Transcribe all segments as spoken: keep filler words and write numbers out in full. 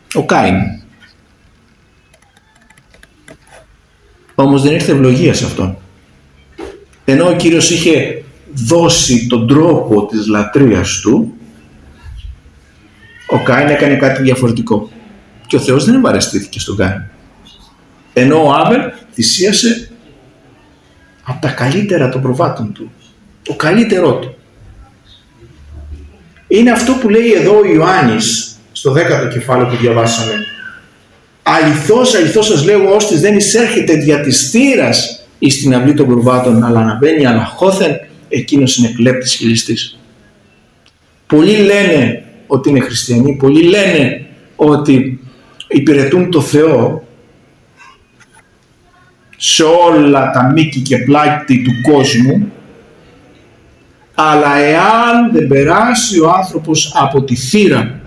ο Κάιν. Όμως δεν ήρθε ευλογία σε αυτόν. Ενώ ο Κύριος είχε δώσει τον τρόπο της λατρείας του, ο Κάιν έκανε κάτι διαφορετικό. Και ο Θεός δεν ευαρεστήθηκε στον Κάιν. Ενώ ο Άβελ θυσίασε από τα καλύτερα των προβάτων του. Το καλύτερό του. Είναι αυτό που λέει εδώ ο Ιωάννης στο δέκατο κεφάλαιο που διαβάσαμε. Αληθώς, αληθώς σας λέγω, ώστις δεν εισέρχεται δια της θύρας εις την αυλή των προβάτων, αλλά αναβαίνει αναχώθεν, εκείνος είναι κλέπτης και ληστής. Πολλοί λένε ότι είναι χριστιανοί, πολλοί λένε ότι υπηρετούν το Θεό σε όλα τα μήκη και πλάτη του κόσμου, αλλά εάν δεν περάσει ο άνθρωπος από τη θύρα,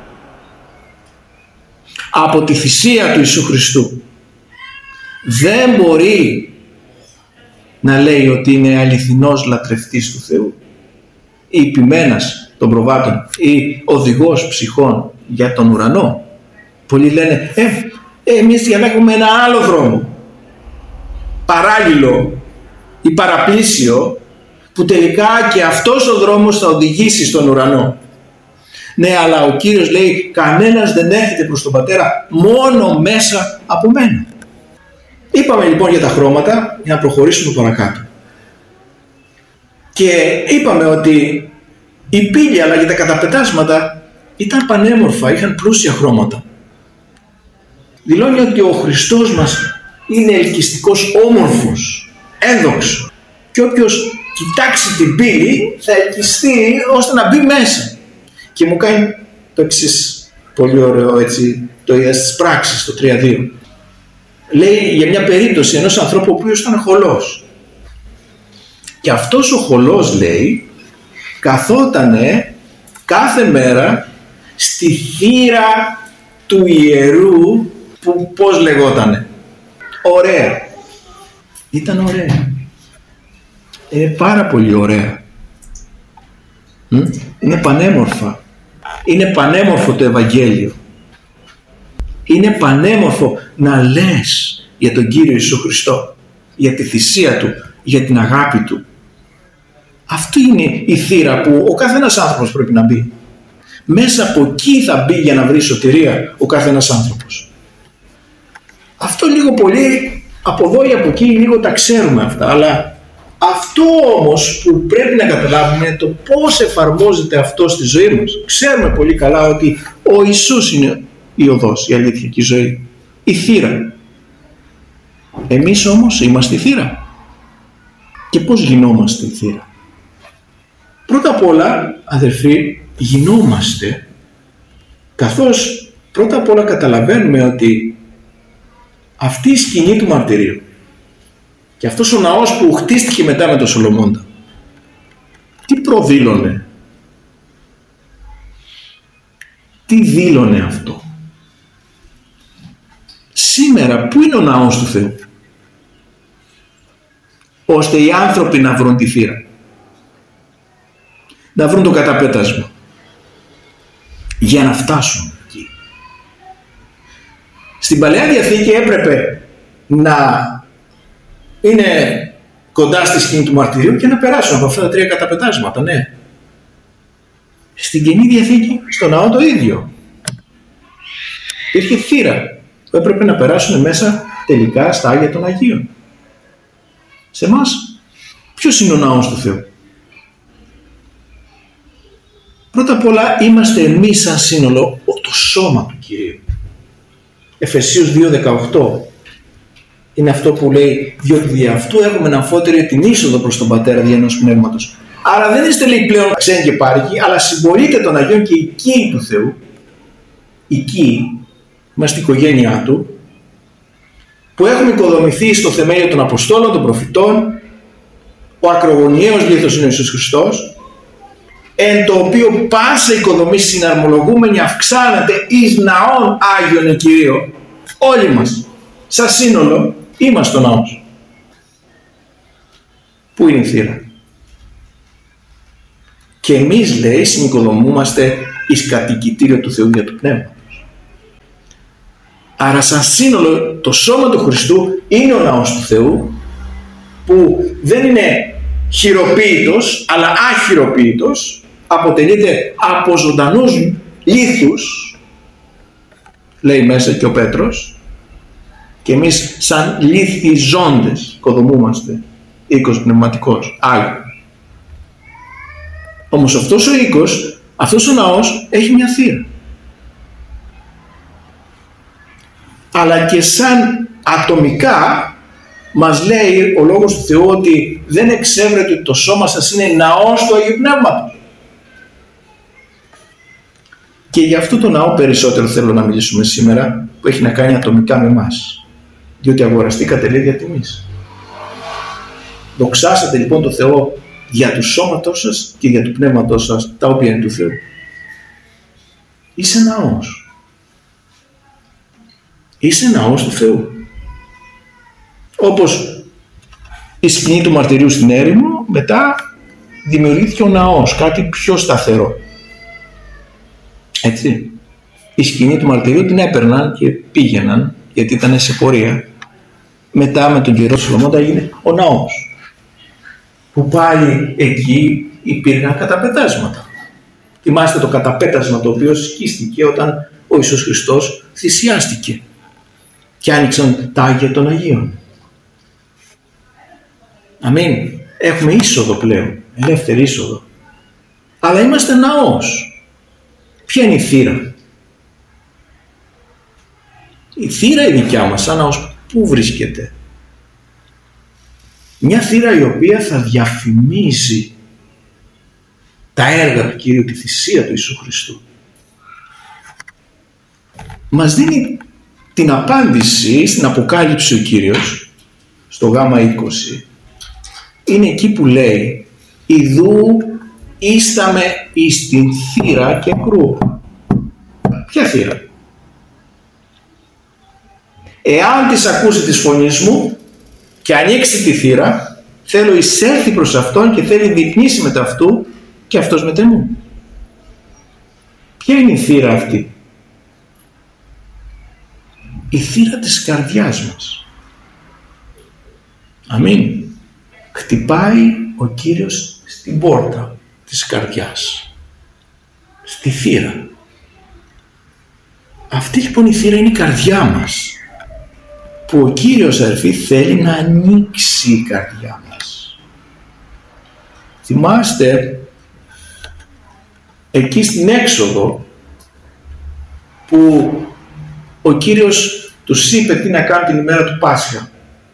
από τη θυσία του Ιησού Χριστού, δεν μπορεί να λέει ότι είναι αληθινός λατρευτής του Θεού ή ποιμένας των προβάτων ή οδηγός ψυχών για τον ουρανό. Πολλοί λένε ε, εμείς διαλέγουμε ένα άλλο δρόμο, παράλληλο ή παραπλήσιο, που τελικά και αυτός ο δρόμος θα οδηγήσει στον ουρανό. Ναι, αλλά ο Κύριος λέει κανένας δεν έρχεται προς τον Πατέρα μόνο μέσα από μένα. Είπαμε λοιπόν για τα χρώματα για να προχωρήσουμε παρακάτω. Και είπαμε ότι η πύλη αλλά και τα καταπετάσματα ήταν πανέμορφα, είχαν πλούσια χρώματα. Δηλώνει ότι ο Χριστός μας είναι ελκυστικός, όμορφος, ένδοξο. Και όποιος κοιτάξει την πύλη θα ελκυστεί ώστε να μπει μέσα. Και μου κάνει το εξής πολύ ωραίο, έτσι, το είδα στις πράξεις, το τρία δύο. Λέει για μια περίπτωση ενός ανθρώπου ο οποίος ήταν χολός. Και αυτός ο χολός, λέει, καθότανε κάθε μέρα στη θύρα του ιερού που πώς λεγότανε. Ωραία. Ήταν ωραία. Είναι πάρα πολύ ωραία. Είναι πανέμορφα. Είναι πανέμορφο το Ευαγγέλιο. Είναι πανέμορφο να λες για τον Κύριο Ιησού Χριστό, για τη θυσία Του, για την αγάπη Του. Αυτή είναι η θύρα που ο καθένας άνθρωπος πρέπει να μπει. Μέσα από εκεί θα μπει για να βρει σωτηρία ο καθένας άνθρωπος. Αυτό λίγο πολύ από εδώ ή από εκεί λίγο τα ξέρουμε αυτά, αλλά αυτό όμως που πρέπει να καταλάβουμε είναι το πώς εφαρμόζεται αυτό στη ζωή μας. Ξέρουμε πολύ καλά ότι ο Ιησούς είναι η οδός, η αλήθεια και η ζωή, η θύρα. Εμείς όμως είμαστε η θύρα. Και πώς γινόμαστε η θύρα? Πρώτα απ' όλα, αδερφοί, γινόμαστε καθώς πρώτα απ' όλα καταλαβαίνουμε ότι αυτή η σκηνή του μαρτυρίου και αυτός ο ναός που χτίστηκε μετά με τον Σολομώντα, τι προδήλωνε, τι δήλωνε αυτό? Σήμερα πού είναι ο ναός του Θεού? Ώστε οι άνθρωποι να βρουν τη θύρα, να βρουν το καταπέτασμα για να φτάσουν εκεί. Στην Παλαιά Διαθήκη έπρεπε να είναι κοντά στη σκηνή του μαρτυρίου και να περάσουν από αυτά τα τρία καταπετάσματα, ναι. Στην Καινή Διαθήκη, στο ναό το ίδιο. Υπήρχε θύρα που έπρεπε να περάσουν μέσα τελικά στα Άγια των Αγίων. Σε εμάς, ποιος είναι ο ναός του Θεού? Πρώτα απ' όλα είμαστε εμείς σαν σύνολο το σώμα του Κυρίου. Εφεσίους δύο δεκαοκτώ είναι αυτό που λέει, διότι δι' αυτού έχουμε να αμφότερη την είσοδο προς τον Πατέρα δια ενός πνεύματος. Άρα δεν είστε, λέει, πλέον ξένοι και πάρικοι, αλλά συμπορείτε των Αγίων και οικοί του Θεού. Οικοί, είμαστε η οικογένειά Του, που έχουμε οικοδομηθεί στο θεμέλιο των Αποστόλων, των Προφητών, ο ακρογωνιαίος λίθος είναι ο Ιησούς Χριστός, εν το οποίο πάσα οικοδομή συναρμολογούμενη αυξάνεται εις ναόν Άγιον εν Κυρίω. Όλοι μας, σαν σύνολο, είμαστε ο ναός. Πού είναι η θύρα? Και εμείς, λέει, συνοικοδομούμαστε εις κατοικητήριο του Θεού για το Πνεύμα. Άρα σαν σύνολο το σώμα του Χριστού είναι ο ναός του Θεού, που δεν είναι χειροποίητος αλλά αχειροποίητος, αποτελείται από ζωντανούς λίθους, λέει μέσα και ο Πέτρος, και εμείς σαν λίθοι ζώντες οικοδομούμαστε οίκος πνευματικός, Άγιο. Όμως αυτός ο οίκος, αυτός ο ναός έχει μια θύρα. Αλλά και σαν ατομικά μας λέει ο Λόγος του Θεού ότι δεν εξέβρεται ότι το σώμα σας είναι ναός του Αγίου Πνεύματος. Και για αυτό το ναό περισσότερο θέλω να μιλήσουμε σήμερα, που έχει να κάνει ατομικά με εμάς. Διότι αγοραστήκατε, λέει, δια τιμής. Δοξάσατε λοιπόν το Θεό για του σώματός σας και για του πνεύματός σας, τα οποία είναι του Θεού. Είσαι ναός. Είσαι ναός του Θεού. Όπως η σκηνή του μαρτυρίου στην έρημο, μετά δημιουργήθηκε ο ναός, κάτι πιο σταθερό. Έτσι. Η σκηνή του μαρτυρίου την έπαιρναν και πήγαιναν, γιατί ήταν σε πορεία. Μετά με τον καιρό του Σολομώντα έγινε ο ναός, που πάλι εκεί υπήρχαν καταπετάσματα. Θυμάστε το καταπέτασμα το οποίο σκίστηκε όταν ο Ιησούς Χριστός θυσιάστηκε και άνοιξαν τα Άγια των Αγίων. Αμήν. Έχουμε είσοδο πλέον, ελεύθερη είσοδο. Αλλά είμαστε ναός. Ποια είναι η θύρα? Η θύρα η δικιά μας, σαν ναός, πού βρίσκεται? Μια θύρα η οποία θα διαφημίζει τα έργα του Κυρίου, τη θυσία του Ιησού Χριστού. Μας δίνει την απάντηση στην Αποκάλυψη ο Κύριος, στο Γ είκοσι. Είναι εκεί που λέει «Ιδού ίσταμε εις την θύρα και κρού». Ποια θύρα? Εάν της ακούσει της φωνής μου και ανοίξει τη θύρα, θέλω εισέλθει προς αυτόν και θέλει διπνήσει μετά αυτού και αυτός μετ' εμού. Ποια είναι η θύρα αυτή? Η θύρα της καρδιάς μας. Αμήν. Χτυπάει ο Κύριος στην πόρτα της καρδιάς, στη θύρα. Αυτή λοιπόν η θύρα είναι η καρδιά μας, που ο Κύριος, αδερφοί, θέλει να ανοίξει η καρδιά μας. Θυμάστε εκεί στην έξοδο που ο Κύριος τους είπε τι να κάνουν την ημέρα του Πάσχα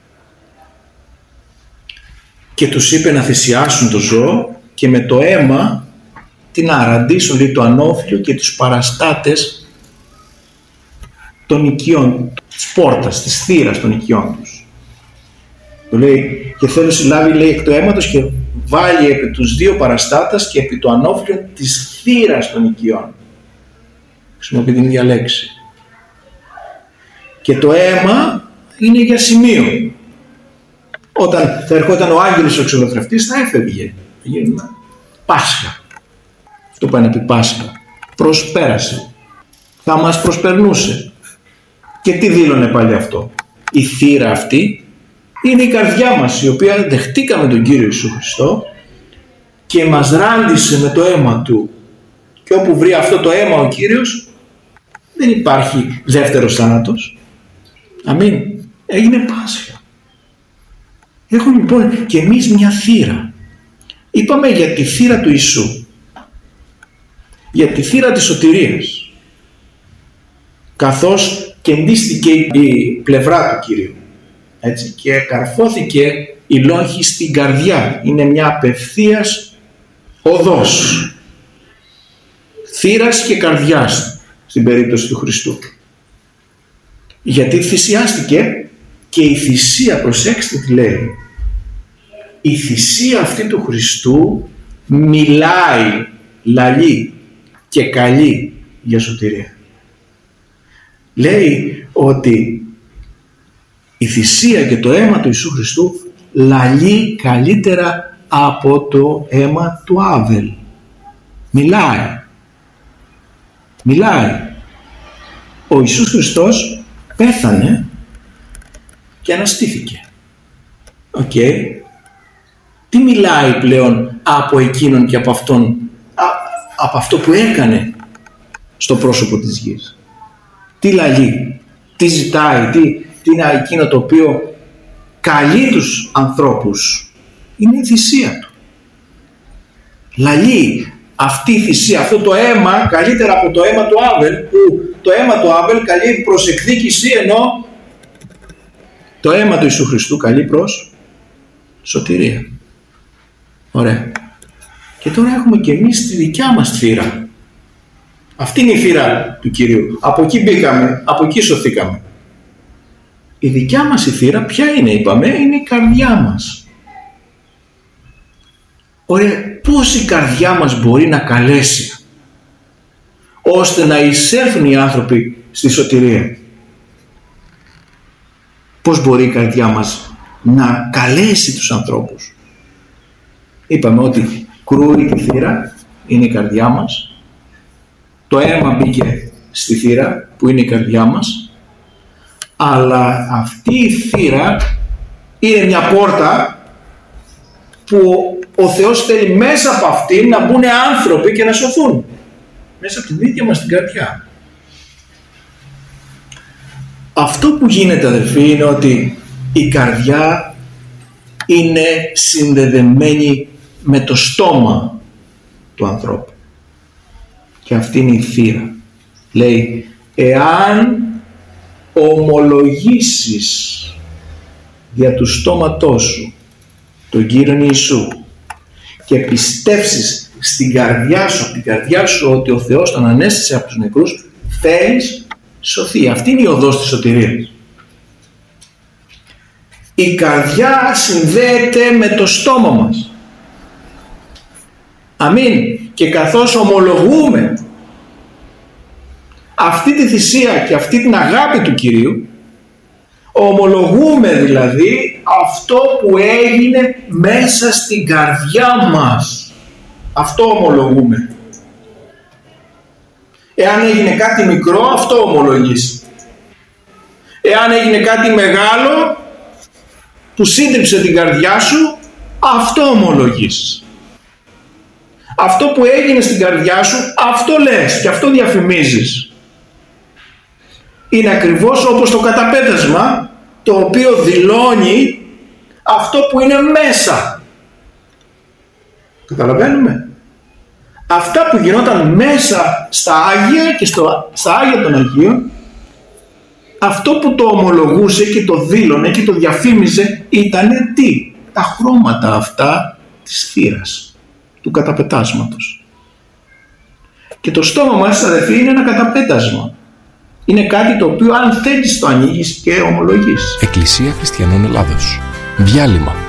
και τους είπε να θυσιάσουν το ζώο και με το αίμα τι να αραντήσουν, λέει, το ανώφλιο και τους παραστάτες των οικειών, της πόρτας, της θύρας των οικειών τους. Το λέει, και θέλω συλλάβει, λέει, εκ το αίματος και βάλει επί τους δύο παραστάτες και επί το ανώφλιο της θύρας των οικειών. Χρησιμοποιεί την ίδια λέξη. Και το αίμα είναι για σημείο. Όταν θα ερχόταν ο άγγελος ο εξολοθρευτής, θα έφευγε. Θα γίνει Πάσχα. Αυτό πάει να πει Πάσχα. Προσπέρασε. Θα μας προσπερνούσε. Και τι δήλωνε πάλι αυτό? Η θύρα αυτή είναι η καρδιά μας, η οποία δεχτήκαμε τον Κύριο Ιησού Χριστό και μας ράντισε με το αίμα Του. Και όπου βρει αυτό το αίμα ο Κύριος, δεν υπάρχει δεύτερος θάνατος. Αμήν. Έγινε Πάσχα. Έχουμε λοιπόν και εμείς μια θύρα. Είπαμε για τη θύρα του Ιησού, για τη θύρα της σωτηρίας, καθώς κεντίστηκε η πλευρά του Κυρίου, έτσι, και καρφώθηκε η λόγχη στην καρδιά. Είναι μια απευθείας οδός θύρας και καρδιάς στην περίπτωση του Χριστού, γιατί θυσιάστηκε. Και η θυσία, προσέξτε τι λέει, η θυσία αυτή του Χριστού μιλάει, λαλεί και καλεί για σωτηρία. Λέει ότι η θυσία και το αίμα του Ιησού Χριστού λαλεί καλύτερα από το αίμα του Άβελ. Μιλάει. Μιλάει. Ο Ιησούς Χριστός πέθανε και αναστήθηκε. Οκ. Okay. Τι μιλάει πλέον από εκείνον και από αυτόν, α, από αυτό που έκανε στο πρόσωπο της γης? Τι λαλεί, τι ζητάει, τι, τι είναι εκείνο το οποίο καλεί τους ανθρώπους? Είναι η θυσία του. Λαλεί αυτή η θυσία, αυτό το αίμα, καλύτερα από το αίμα του Άβελ, που το αίμα του Άβελ καλεί προς εκδίκηση, ενώ το αίμα του Ιησού Χριστού καλεί προς σωτηρία. Ωραία. Και τώρα έχουμε και εμείς τη δικιά μας θύρα. Αυτή είναι η θύρα του Κυρίου. Από εκεί μπήκαμε, από εκεί σωθήκαμε. Η δικιά μας η θύρα ποια είναι? Είπαμε, είναι η καρδιά μας. Ωραία, πώς η καρδιά μας μπορεί να καλέσει ώστε να εισέλθουν οι άνθρωποι στη σωτηρία? Πώς μπορεί η καρδιά μας να καλέσει τους ανθρώπους? Είπαμε ότι κρούει τη θύρα, είναι η καρδιά μας. Το αίμα μπήκε στη θύρα που είναι η καρδιά μας. Αλλά αυτή η θύρα είναι μια πόρτα που ο Θεός θέλει μέσα από αυτήν να μπουν άνθρωποι και να σωθούν. Μέσα από την ίδια μας την καρδιά. Αυτό που γίνεται, αδελφοί, είναι ότι η καρδιά είναι συνδεδεμένη με το στόμα του ανθρώπου. Και αυτή είναι η θύρα. Λέει, εάν ομολογήσεις δια του στόματός σου τον Κύριον Ιησού και πιστεύσεις στην καρδιά σου, από την καρδιά σου, ότι ο Θεός τον ανέστησε από τους νεκρούς, θέλεις σωθεί. Αυτή είναι η οδός της σωτηρίας. Η καρδιά συνδέεται με το στόμα μας. Αμήν. Και καθώς ομολογούμε αυτή τη θυσία και αυτή την αγάπη του Κυρίου, ομολογούμε δηλαδή αυτό που έγινε μέσα στην καρδιά μας. Αυτό ομολογούμε. Εάν έγινε κάτι μικρό, αυτό ομολογείς. Εάν έγινε κάτι μεγάλο που σύντριψε την καρδιά σου, αυτό ομολογείς. Αυτό που έγινε στην καρδιά σου, αυτό λες και αυτό διαφημίζεις. Είναι ακριβώς όπως το καταπέτασμα, το οποίο δηλώνει αυτό που είναι μέσα. Καταλαβαίνουμε? Αυτά που γινόταν μέσα στα Άγια και στο, στα Άγια των Αγίων, αυτό που το ομολογούσε και το δήλωνε και το διαφήμιζε ήταν τι? Τα χρώματα αυτά της θύρας, του καταπετάσματος. Και το στόμα μας, αδελφοί, είναι ένα καταπέτασμα. Είναι κάτι το οποίο αν θέλεις το ανοίγεις και ομολογείς. Εκκλησία Χριστιανών Ελλάδος. Διάλειμμα.